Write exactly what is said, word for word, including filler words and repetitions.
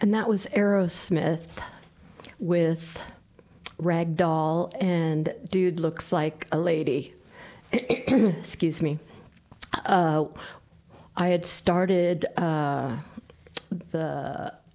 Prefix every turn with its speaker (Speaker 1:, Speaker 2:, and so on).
Speaker 1: And that was Aerosmith with Ragdoll and Dude Looks Like a Lady. Excuse me. Uh, I had started uh, the